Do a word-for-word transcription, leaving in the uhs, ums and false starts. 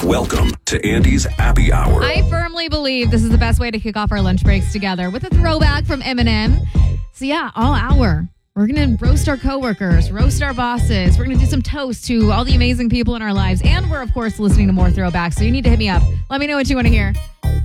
Welcome to Andy's Happy Hour. I firmly believe this is the best way to kick off our lunch breaks together with a throwback from Eminem. So yeah, all hour, we're going to roast our coworkers, roast our bosses. We're going to do some toast to all the amazing people in our lives. And we're, of course, listening to more throwbacks. So you need to hit me up. Let me know what you want to hear.